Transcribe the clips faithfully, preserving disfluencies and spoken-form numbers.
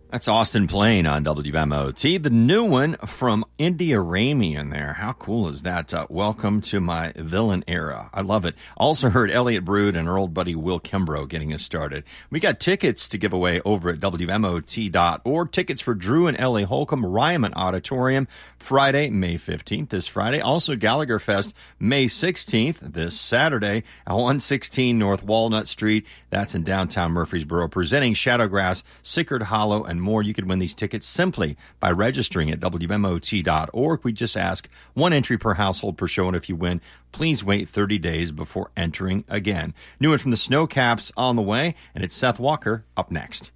That's Austin Plain on W M O T. The new one from India Ramy in there. How cool is that? Uh, welcome to my villain era. I love it. Also heard Elliot Brood and our old buddy Will Kimbrough getting us started. We got tickets to give away over at W M O T dot org. Tickets for Drew and Ellie Holcomb Ryman Auditorium Friday, May fifteenth, this Friday. Also Gallagher Fest May sixteenth, this Saturday at one sixteen North Walnut Street. That's in downtown Murfreesboro. Presenting Shadowgrass, Sickard Hollow, and more. You can win these tickets simply by registering at W M O T dot org. We just ask one entry per household per show, and if you win, please wait thirty days before entering again. New one from the Snowcaps on the way, and it's Seth Walker up next.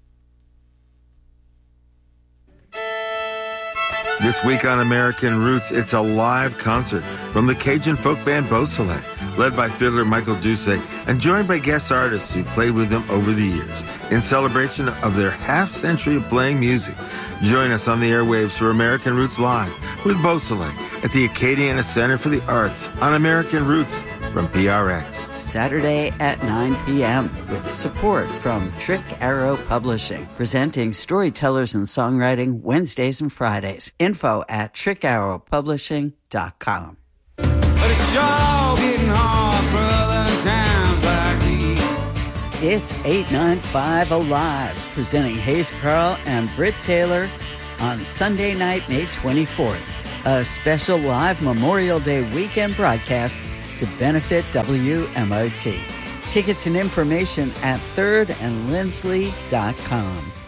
This week on American Roots, it's a live concert from the Cajun folk band Beausoleil, led by fiddler Michael Doucet and joined by guest artists who played with them over the years in celebration of their half-century of playing music. Join us on the airwaves for American Roots Live with Beausoleil at the Acadiana Center for the Arts on American Roots from P R X. Saturday at nine p.m. with support from Trick Arrow Publishing, presenting storytellers and songwriting Wednesdays and Fridays. Info at trick arrow publishing dot com. But it's sure getting hard for other times like these. It's eight ninety-five Alive, presenting Hayes Carl and Britt Taylor on Sunday night, May twenty-fourth. A special live Memorial Day weekend broadcast to benefit W M O T. Tickets and information at third and lindsley dot com.